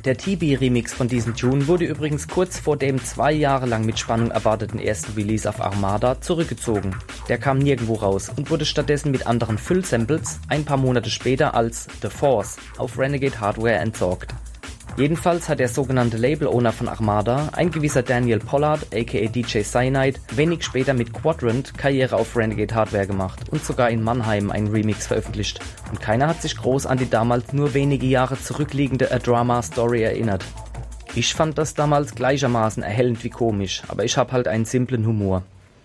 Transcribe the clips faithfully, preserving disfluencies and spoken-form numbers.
Der T B-Remix von diesem Tune wurde übrigens kurz vor dem zwei Jahre lang mit Spannung erwarteten ersten Release auf Armada zurückgezogen. Der kam nirgendwo raus und wurde stattdessen mit anderen Füllsamples ein paar Monate später als The Force auf Renegade Hardware entsorgt. Jedenfalls hat der sogenannte Label-Owner von Armada, ein gewisser Daniel Pollard aka D J Cyanide, wenig später mit Quadrant Karriere auf Renegade Hardware gemacht und sogar in Mannheim einen Remix veröffentlicht. Und keiner hat sich groß an die damals nur wenige Jahre zurückliegende A Drama Story erinnert. Ich fand das damals gleichermaßen erhellend wie komisch, aber ich hab halt einen simplen Humor.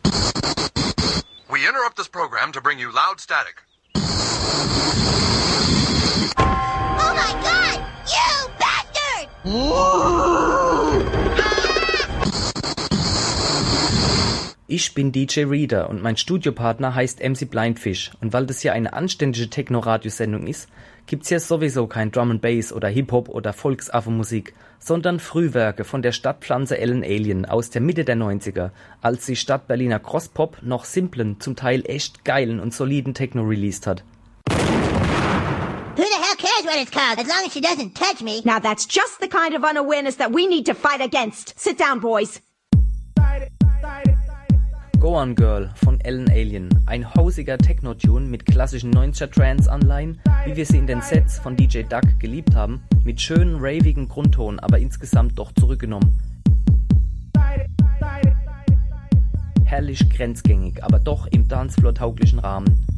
We interrupt this program to bring you loud static. Oh my God! You bastard! Ich bin D J Reader und mein Studiopartner heißt M C Blindfish und weil das hier eine anständige Techno-Radiosendung ist, gibt's hier sowieso kein Drum and Bass oder Hip-Hop oder Volksaffe-Musik, sondern Frühwerke von der Stadtpflanze Ellen Alien aus der Mitte der neunziger, als die Stadt Berliner Crosspop noch simplen, zum Teil echt geilen und soliden Techno released hat. Who the hell cares what it's called, as long as she doesn't touch me? Now that's just the kind of unawareness that we need to fight against. Sit down, boys. Go On Girl von Ellen Alien, ein hausiger Techno-Tune mit klassischen neunziger-Trance-Anleihen, wie wir sie in den Sets von D J Duck geliebt haben, mit schönen, ravigen Grundton, aber insgesamt doch zurückgenommen. Herrlich grenzgängig, aber doch im Dancefloor-tauglichen Rahmen.